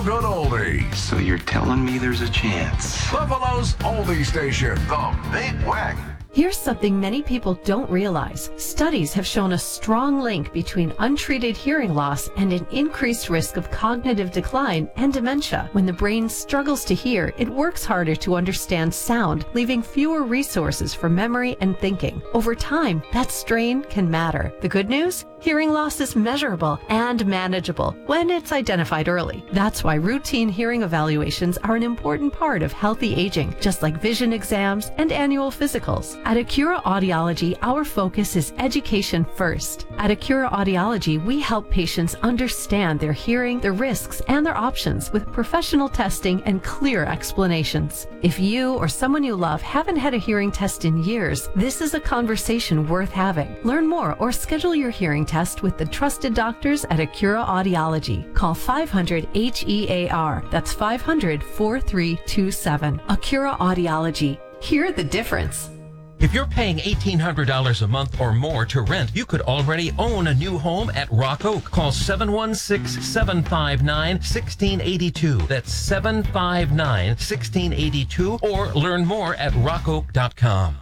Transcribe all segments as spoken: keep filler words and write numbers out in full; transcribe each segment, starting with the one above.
feel-good oldies. So you're telling me there's a chance? Buffalo's oldie station, the Big Wack. Here's something many people don't realize. Studies have shown a strong link between untreated hearing loss and an increased risk of cognitive decline and dementia. When the brain struggles to hear, it works harder to understand sound, leaving fewer resources for memory and thinking. Over time, that strain can matter. The good news? Hearing loss is measurable and manageable when it's identified early. That's why routine hearing evaluations are an important part of healthy aging, just like vision exams and annual physicals. At Acura Audiology, our focus is education first. At Acura Audiology, we help patients understand their hearing, their risks, and their options with professional testing and clear explanations. If you or someone you love haven't had a hearing test in years, this is a conversation worth having. Learn more or schedule your hearing test with the trusted doctors at Acura Audiology. Call five hundred H E A R. That's five hundred, four three two seven. Acura Audiology. Hear the difference. If you're paying eighteen hundred dollars a month or more to rent, you could already own a new home at Rock Oak. Call seven one six, seven five nine, one six eight two. That's seven five nine, one six eight two, or learn more at rock oak dot com.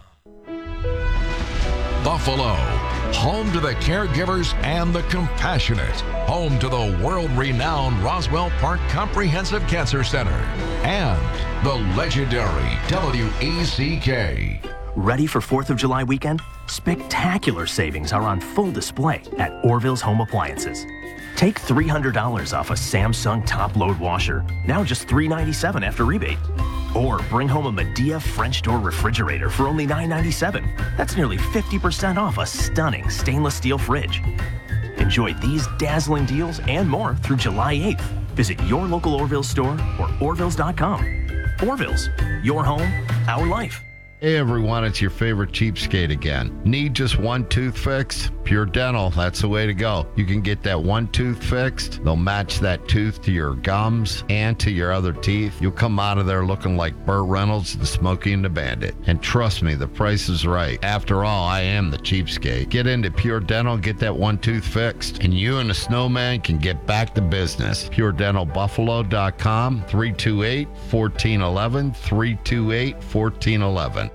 Buffalo, home to the caregivers and the compassionate, home to the world-renowned Roswell Park Comprehensive Cancer Center, and the legendary W E C K. Ready for fourth of July weekend? Spectacular savings are on full display at Orville's Home Appliances. Take three hundred dollars off a Samsung top-load washer, now just three hundred ninety-seven dollars after rebate. Or bring home a Medea French door refrigerator for only nine hundred ninety-seven dollars. That's nearly fifty percent off a stunning stainless steel fridge. Enjoy these dazzling deals and more through July eighth. Visit your local Orville store or orvilles dot com. Orville's, your home, our life. Hey everyone, it's your favorite cheapskate again. Need just one tooth fixed? Pure Dental, that's the way to go. You can get that one tooth fixed. They'll match that tooth to your gums and to your other teeth. You'll come out of there looking like Burt Reynolds, the Smokey and the Bandit. And trust me, the price is right. After all, I am the cheapskate. Get into Pure Dental, get that one tooth fixed, and you and the snowman can get back to business. pure dental buffalo dot com, three two eight, one four one one, three two eight, one four one one.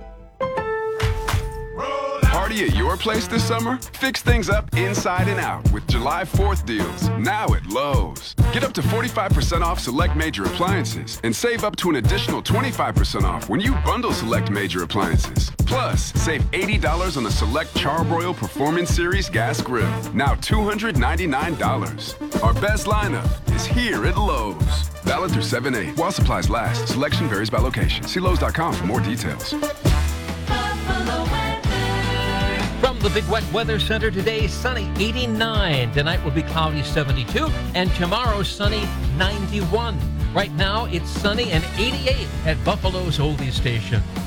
Party at your place this summer? Fix things up inside and out with July fourth deals, now at Lowe's. Get up to forty-five percent off select major appliances and save up to an additional twenty-five percent off when you bundle select major appliances. Plus, save eighty dollars on the select Charbroil Performance Series gas grill, now two hundred ninety-nine dollars. Our best lineup is here at Lowe's. Valid through seven eight. While supplies last, selection varies by location. See Lowe's dot com for more details. From the Big Wet Weather Center today, sunny eighty-nine. Tonight will be cloudy seventy-two, and tomorrow sunny ninety-one. Right now, it's sunny and eighty-eight at Buffalo's Oldie Station.